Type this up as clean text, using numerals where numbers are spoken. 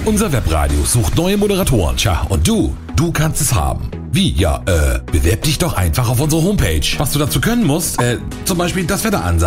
Unser Webradio sucht neue Moderatoren. Tja, und du kannst es haben. Wie? Ja, bewerb dich doch einfach auf unsere Homepage. Was du dazu können musst, zum Beispiel das Wetter ansagen.